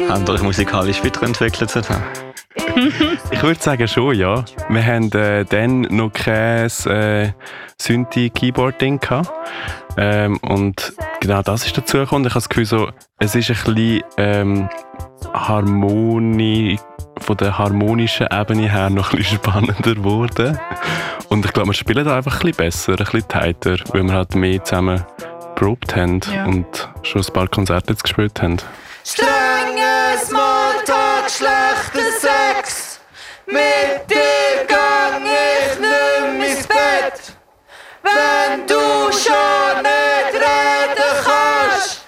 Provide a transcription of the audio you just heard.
Habt ihr euch musikalisch weiterentwickelt seitdem? Ich würde sagen schon, ja. Wir haben dann noch kein Synthi-Keyboard-Ding gehabt. Und genau das ist dazu gekommen. Ich habe das Gefühl, so, es ist ein bisschen von der harmonischen Ebene her noch ein bisschen spannender geworden. Und ich glaube, wir spielen da einfach ein bisschen besser, ein bisschen tighter, weil wir halt mehr zusammen geprobt haben und schon ein paar Konzerte jetzt gespielt haben. Strenges Motto.